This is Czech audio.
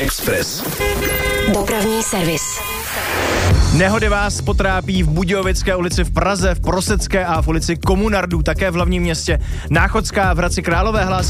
Express. Dopravní servis. Nehody vás potrápí v Budějovické ulici v Praze, v Prosecké a v ulici Komunardů, také v hlavním městě. Náchodská v Hradci Králové hlásí